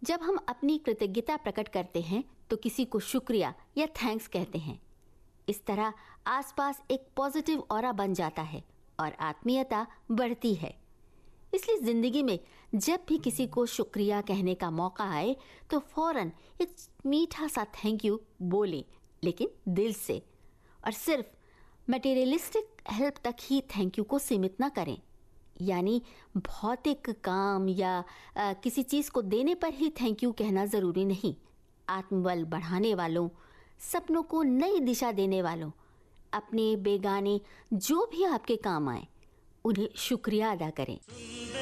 जब हम अपनी कृतज्ञता प्रकट करते हैं तो किसी को शुक्रिया या थैंक्स कहते हैं। इस तरह आसपास एक पॉजिटिव ऑरा बन जाता है और आत्मीयता बढ़ती है। इसलिए जिंदगी में जब भी किसी को शुक्रिया कहने का मौका आए तो फौरन एक मीठा सा थैंक यू बोलें, लेकिन दिल से, और सिर्फ मटेरियलिस्टिक हेल्प तक ही थैंक यू को सीमित ना करें। यानी भौतिक काम या किसी चीज़ को देने पर ही थैंक यू कहना ज़रूरी नहीं। आत्मबल बढ़ाने वालों, सपनों को नई दिशा देने वालों, अपने बेगाने जो भी आपके काम आए, उन्हें शुक्रिया अदा करें।